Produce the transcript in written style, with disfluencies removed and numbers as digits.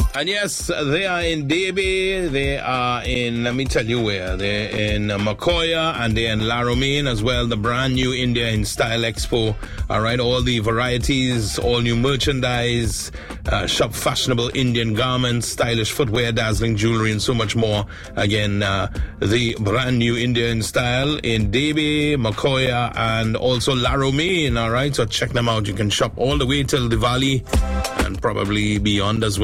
And yes, they are in Davie, they are in, let me tell you where, they're in Macoya, and they're in Laramine as well, the brand new India in Style Expo. All right, all the varieties, all new merchandise, shop fashionable Indian garments, stylish footwear, dazzling jewelry, and so much more. Again, the brand new India in Style in Davie, Macoya, and also Laramine. All right, so check them out. You can shop all the way till Diwali and probably beyond as well.